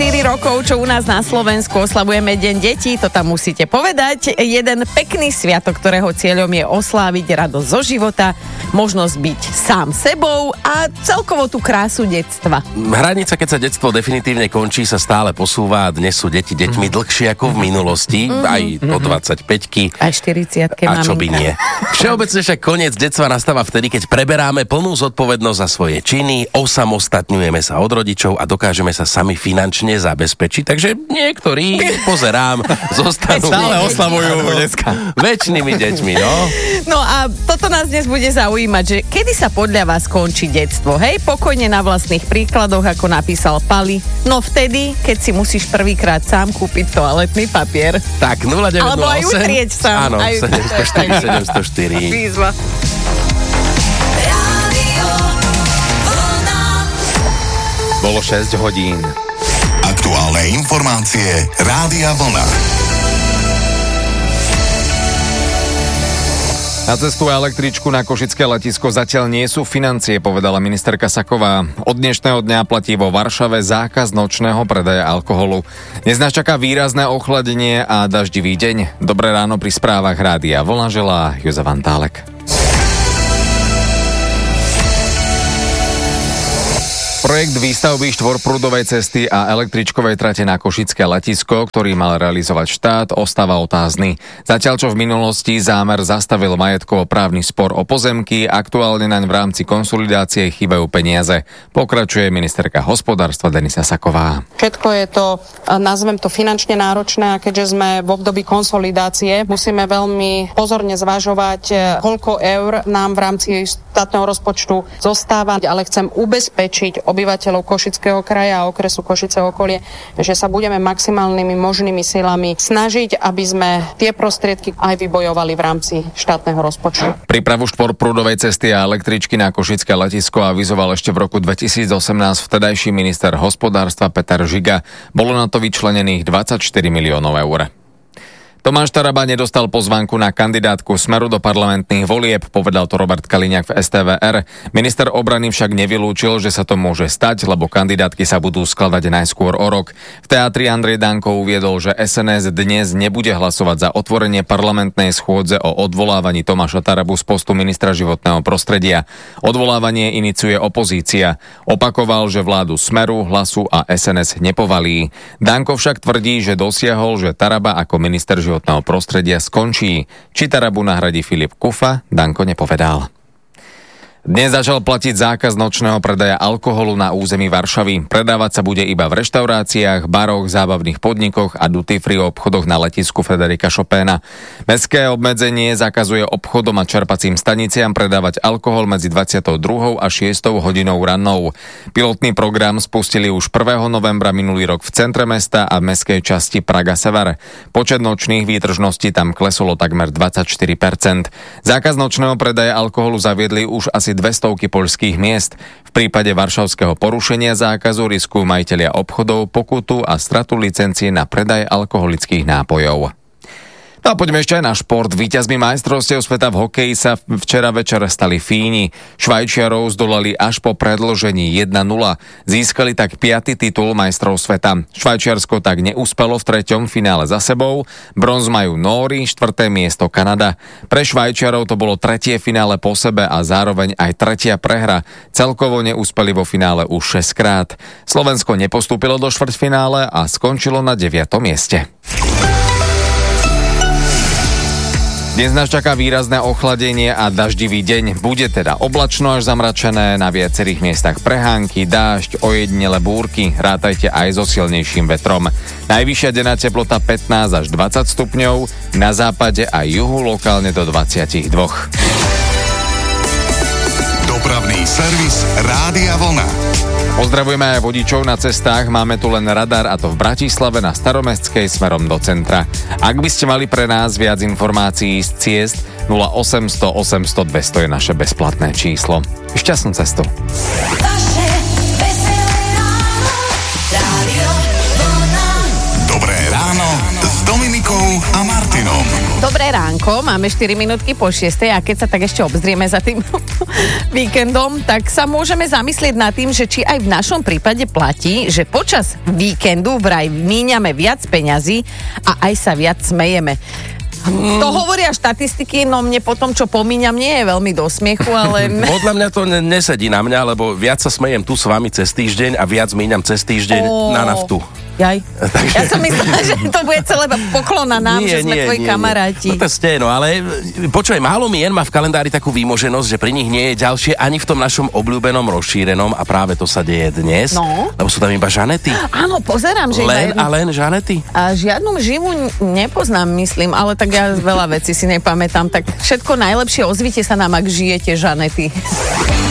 rokov, čo u nás na Slovensku oslavujeme Deň detí, to tam musíte povedať. Jeden pekný sviatok, ktorého cieľom je osláviť radosť zo života, možnosť byť sám sebou a celkovo tú krásu detstva. Hranica, keď sa detstvo definitívne končí, sa stále posúva. Dnes sú deti deťmi dlhšie ako v minulosti, aj po 25-ky. Aj 40-ky A čo by nie. Všeobecne však koniec detstva nastáva vtedy, keď preberáme plnú zodpovednosť za svoje činy, osamostatňujeme sa od rodičov a dokážeme sa sami finančne zabezpečiť. Takže niektorí, pozerám, zostanú... Stále oslavujú dneska väčšnými deťmi, no. No a toto nás dnes bude zaujímať, že kedy sa podľa vás končí detstvo, hej? Pokojne na vlastných príkladoch, ako napísal Pali. No vtedy, keď si musíš prvýkrát sám kúpiť toaletný papier. Tak, 0908. Alebo aj utrieť sám. Áno, 704. Výzva. Bolo 6 hodín. Aktuálne informácie Rádia Vlna. Na cestu a električku na košické letisko zatiaľ nie sú financie, povedala ministerka Saková. Od dnešného dňa platí vo Varšave zákaz nočného predaja alkoholu. Dnes nás čaká výrazné ochladenie a daždivý deň. Dobré ráno pri správach Rádia Vlna želá Jozef Antálek. Projekt výstavby štvorprúdovej cesty a električkovej trate na košické letisko, ktorý mal realizovať štát, ostáva otázny. Zatiaľ, čo v minulosti zámer zastavil majetkovo-právny spor o pozemky, aktuálne naň v rámci konsolidácie chýbajú peniaze. Pokračuje ministerka hospodárstva Denisa Saková. Všetko je to, nazvem to, finančne náročné a keďže sme v období konsolidácie, musíme veľmi pozorne zvažovať, koľko eur nám v rámci štátneho rozpočtu zostáva, ale chcem ubezpečiť obyvateľov Košického kraja a okresu Košice okolie, že sa budeme maximálnymi možnými silami snažiť, aby sme tie prostriedky aj vybojovali v rámci štátneho rozpočtu. Prípravu štvorprúdovej cesty a električky na košické letisko avizoval ešte v roku 2018 vtedajší minister hospodárstva Peter Žiga. Bolo na to vyčlenených 24 miliónov eur. Tomáš Taraba nedostal pozvánku na kandidátku Smeru do parlamentných volieb, povedal to Robert Kaliňák v STVR. Minister obrany však nevylúčil, že sa to môže stať, lebo kandidátky sa budú skladať najskôr o rok. V teatri Andrej Danko uviedol, že SNS dnes nebude hlasovať za otvorenie parlamentnej schôdze o odvolávaní Tomáša Tarabu z postu ministra životného prostredia. Odvolávanie iniciuje opozícia. Opakoval, že vládu Smeru, Hlasu a SNS nepovalí. Danko však tvrdí, že dosiahol, že Taraba ako minister životného prostredia skončí. Či Tarabu nahradí Filip Kufa, Danko nepovedal. Dnes začal platiť zákaz nočného predaja alkoholu na území Varšavy. Predávať sa bude iba v reštauráciách, baroch, zábavných podnikoch a duty-free obchodoch na letisku Frederika Chopina. Mestské obmedzenie zakazuje obchodom a čerpacím staniciam predávať alkohol medzi 22. a 6. hodinou rannou. Pilotný program spustili už 1. novembra minulý rok v centre mesta a v mestskej časti Praga Sever. Počet nočných výtržností tam klesolo takmer 24%. Zákaz nočného predaja alkoholu zaviedli už asi 200 poľských miest. V prípade varšavského porušenia zákazu riskujú majitelia obchodov pokutu a stratu licencie na predaj alkoholických nápojov. No a poďme ešte aj na šport. Víťazmi majstrovstiev sveta v hokeji sa včera večer stali Fíni. Švajčiarov zdolali až po predĺžení 1-0. Získali tak 5. titul majstrov sveta. Švajčiarsko tak neúspelo v 3. finále za sebou. Bronz majú Nóri, 4. miesto Kanada. Pre Švajčiarov to bolo 3. finále po sebe a zároveň aj 3. prehra. Celkovo neúspeli vo finále už 6 krát. Slovensko nepostúpilo do štvrťfinále a skončilo na 9. mieste. Dnes nás čaká výrazné ochladenie a daždivý deň. Bude teda oblačno až zamračené, na viacerých miestach prehánky, dážď, ojedinele búrky. Rátajte aj so silnejším vetrom. Najvyššia denná teplota 15 až 20 stupňov, na západe a juhu lokálne do 22. Dopravný servis Rádia Vlna. Pozdravujeme aj vodičov na cestách, máme tu len radar a to v Bratislave na Staromestskej smerom do centra. Ak by ste mali pre nás viac informácií z ciest, 0800 800 200 je naše bezplatné číslo. Šťastnú cestu. Dobré ráno s Dominikou a Martinom. Dobré ránko, máme 4 minútky po 6 a keď sa tak ešte obzrieme za tým víkendom, tak sa môžeme zamyslieť nad tým, že či aj v našom prípade platí, že počas víkendu vraj míňame viac peňazí a aj sa viac smejeme. To hovoria štatistiky, no mne potom, čo pomíňam, nie je veľmi do smiechu, ale... Podľa mňa to nesedí na mňa, lebo viac sa smejem tu s vami cez týždeň a viac míňam cez týždeň na naftu. Jaj. Ja som myslela, že to bude celé poklona nám, že sme tvoji kamaráti. No to ste, no ale počuj, málo mien má v kalendári takú výmoženosť, že pri nich nie je ďalšie ani v tom našom obľúbenom rozšírenom a práve to sa deje dnes. No. Lebo sú tam iba Žanety. Áno, pozerám, že len Žanety. A žiadnu živú nepoznám, myslím, ale tak ja veľa vecí si nepamätám. Tak všetko najlepšie, ozvite sa nám, ak žijete, Žanety.